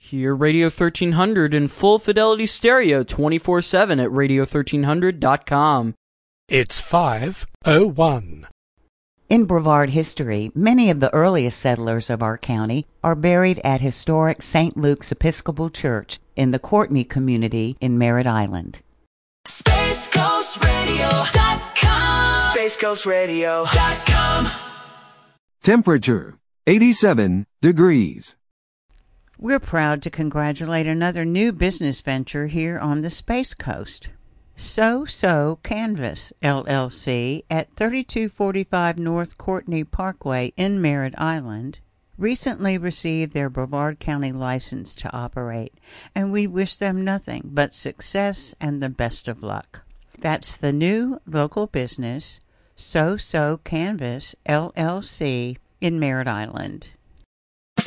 Hear Radio 1300 in full fidelity stereo 24/7 at radio1300.com. It's 5:01. In Brevard history, many of the earliest settlers of our county are buried at historic St. Luke's Episcopal Church in the Courtney community in Merritt Island. SpaceGhostRadio.com. SpaceGhostRadio.com. Temperature 87 degrees. We're proud to congratulate another new business venture here on the Space Coast. So Canvas, LLC, at 3245 North Courtney Parkway in Merritt Island, recently received their Brevard County license to operate, and we wish them nothing but success and the best of luck. That's the new local business, So Canvas, LLC, in Merritt Island.